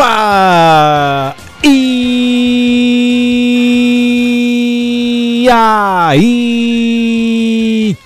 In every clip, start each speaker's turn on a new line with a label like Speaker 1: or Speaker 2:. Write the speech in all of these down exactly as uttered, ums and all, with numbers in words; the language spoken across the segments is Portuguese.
Speaker 1: Opa! E aí,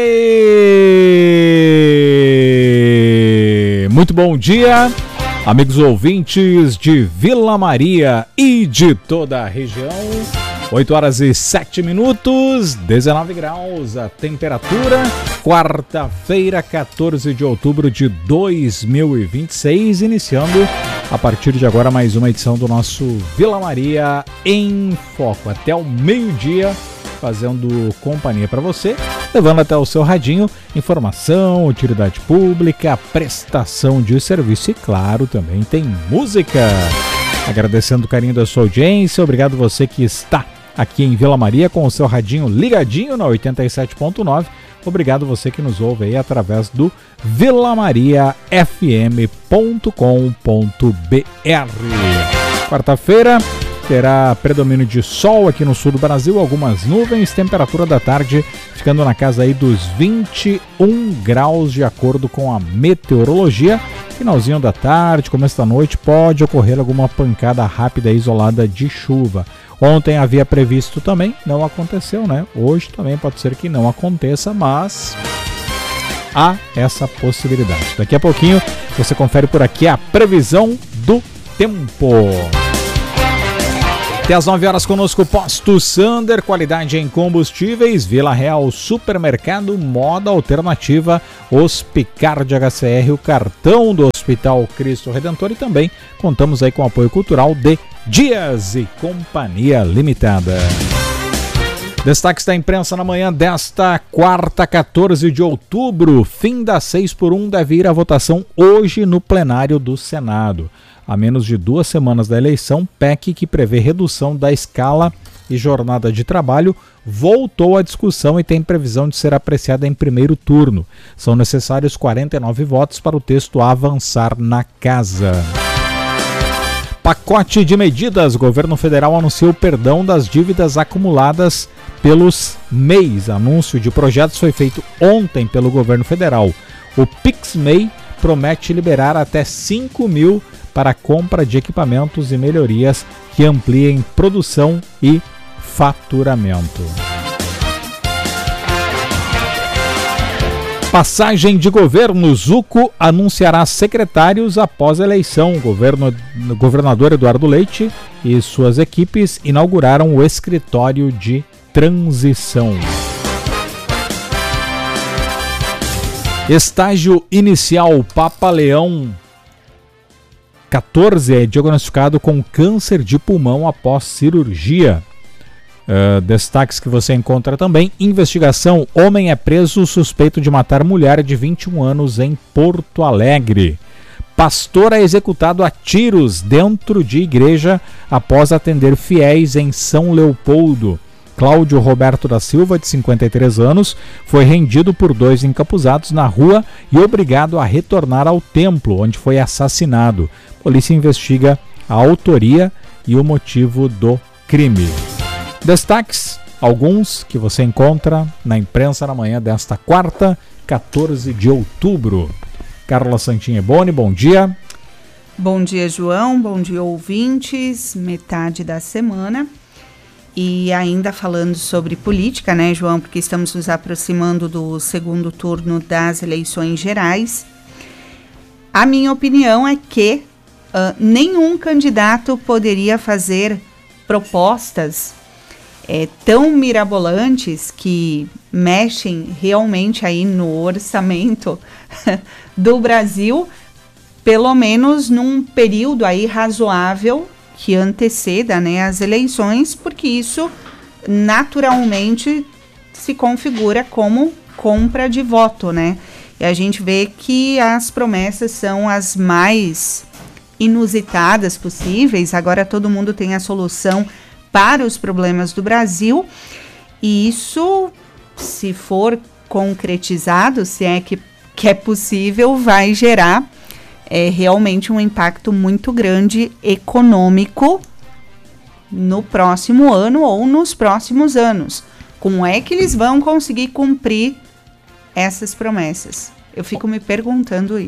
Speaker 1: tchê! Muito bom dia, amigos ouvintes de Vila Maria e de toda a região. oito horas e sete minutos, dezenove graus a temperatura, quarta-feira, quatorze de outubro de dois mil e vinte e seis, iniciando a partir de agora mais uma edição do nosso Vila Maria em Foco. Até o meio-dia, fazendo companhia para você, levando até o seu radinho informação, utilidade pública, prestação de serviço e, claro, também tem música. Agradecendo o carinho da sua audiência, obrigado você que está aqui em Vila Maria com o seu radinho ligadinho na oitenta e sete ponto nove. Obrigado você que nos ouve aí através do vila maria f m ponto com ponto b r. Quarta-feira terá predomínio de sol aqui no sul do Brasil, algumas nuvens, temperatura da tarde ficando na casa aí dos vinte e um graus de acordo com a meteorologia. Finalzinho da tarde, começo da noite, pode ocorrer alguma pancada rápida e isolada de chuva. Ontem havia previsto também, não aconteceu, né? Hoje também pode ser que não aconteça, mas há essa possibilidade. Daqui a pouquinho você confere por aqui a previsão do tempo. Até às nove horas conosco, Posto Sander, qualidade em combustíveis, Vila Real Supermercado, Moda Alternativa, Hospicard H C R, o cartão do Hospital Cristo Redentor, e também contamos aí com o apoio cultural de Dias e Companhia Limitada. Destaques da imprensa na manhã desta quarta, quatorze de outubro, fim da seis por um deve ir à votação hoje no plenário do Senado. A menos de duas semanas da eleição, P E C que prevê redução da escala e jornada de trabalho voltou à discussão e tem previsão de ser apreciada em primeiro turno. São necessários quarenta e nove votos para o texto avançar na casa. Pacote de medidas. O governo federal anunciou o perdão das dívidas acumuladas pelos M E Is. Anúncio de projetos foi feito ontem pelo governo federal. O PixMEI promete liberar até cinco mil para a compra de equipamentos e melhorias que ampliem produção e faturamento. Passagem de governo. Zuco anunciará secretários após a eleição. O governo, o governador Eduardo Leite e suas equipes inauguraram o escritório de transição. Estágio inicial. Papa Leão quatorze é diagnosticado com câncer de pulmão após cirurgia. Uh, destaques que você encontra também. Investigação. Homem é preso suspeito de matar mulher de vinte e um anos em Porto Alegre. Pastor é executado a tiros dentro de igreja após atender fiéis em São Leopoldo. Cláudio Roberto da Silva, de cinquenta e três anos, foi rendido por dois encapuzados na rua e obrigado a retornar ao templo, onde foi assassinado. A polícia investiga a autoria e o motivo do crime. Destaques, alguns que você encontra na imprensa na manhã desta quarta, quatorze de outubro. Carla Santineboni, bom dia.
Speaker 2: Bom dia, João. Bom dia, ouvintes. Metade da semana. E ainda falando sobre política, né, João? Porque estamos nos aproximando do segundo turno das eleições gerais. A minha opinião é que uh, nenhum candidato poderia fazer propostas é, tão mirabolantes que mexem realmente aí no orçamento do Brasil, pelo menos num período aí razoável que anteceda, né, as eleições, porque isso naturalmente se configura como compra de voto, né? E a gente vê que as promessas são as mais inusitadas possíveis. Agora todo mundo tem a solução para os problemas do Brasil, e isso, se for concretizado, se é que, que é possível, vai gerar é realmente um impacto muito grande econômico no próximo ano ou nos próximos anos. Como é que eles vão conseguir cumprir essas promessas? Eu fico me perguntando isso.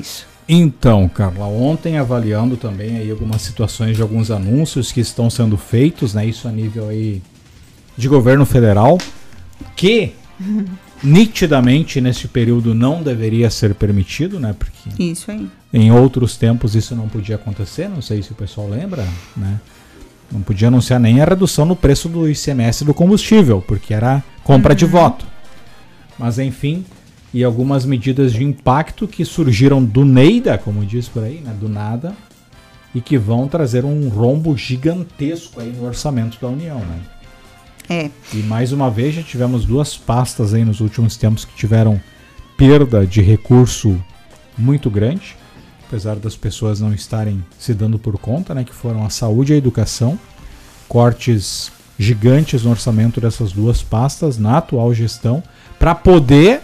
Speaker 1: Então, Carla, ontem avaliando também aí algumas situações de alguns anúncios que estão sendo feitos, né? Isso a nível aí de governo federal, que nitidamente neste período não deveria ser permitido, né? Porque
Speaker 2: isso aí.
Speaker 1: Em outros tempos isso não podia acontecer, não sei se o pessoal lembra, né? Não podia anunciar nem a redução no preço do I C M S do combustível, porque era compra uhum. de voto. Mas enfim, e algumas medidas de impacto que surgiram do Neida, como diz por aí, né? Do nada, e que vão trazer um rombo gigantesco aí no orçamento da União, né?
Speaker 2: É.
Speaker 1: E mais uma vez já tivemos duas pastas aí nos últimos tempos que tiveram perda de recurso muito grande, apesar das pessoas não estarem se dando por conta, né, que foram a saúde e a educação, cortes gigantes no orçamento dessas duas pastas na atual gestão, para poder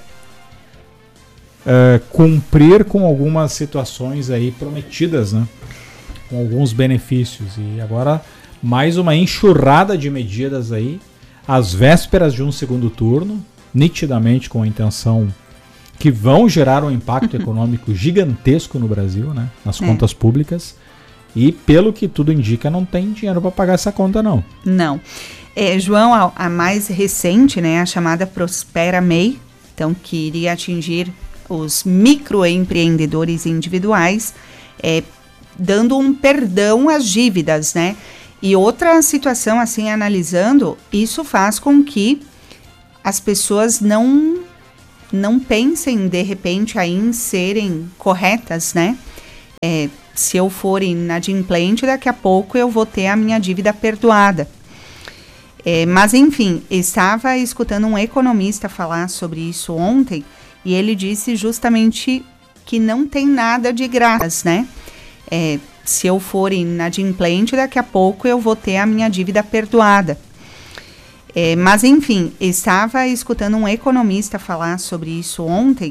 Speaker 1: uh, cumprir com algumas situações aí prometidas, né, com alguns benefícios. E agora mais uma enxurrada de medidas aí, às vésperas de um segundo turno, nitidamente com a intenção que vão gerar um impacto econômico gigantesco no Brasil, né, nas é. contas públicas, e pelo que tudo indica não tem dinheiro para pagar essa conta não.
Speaker 2: Não. É, João, a, a mais recente, né, a chamada Prospera M E I, então que iria atingir os microempreendedores individuais, é, dando um perdão às dívidas, né? E outra situação, assim, analisando, isso faz com que as pessoas não não pensem, de repente, aí em serem corretas, né? É, se eu for inadimplente, daqui a pouco eu vou ter a minha dívida perdoada. É, mas, enfim, estava escutando um economista falar sobre isso ontem, e ele disse justamente que não tem nada de graça, né? É, se eu for inadimplente, daqui a pouco eu vou ter a minha dívida perdoada. É, mas, enfim, estava escutando um economista falar sobre isso ontem,